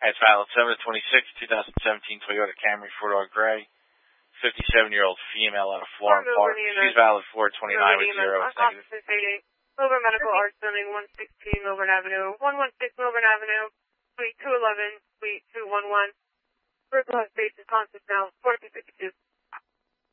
It's valid 7/26, 2017 Toyota Camry 4-door gray. 57-year-old female out of Florham Park. She's valid 4/29 with 0. Negative. Over Medical Arts Building, 116 Milburn Avenue, 116 Milburn Avenue, Suite 211, Suite 211. First class basis constant now, 4252.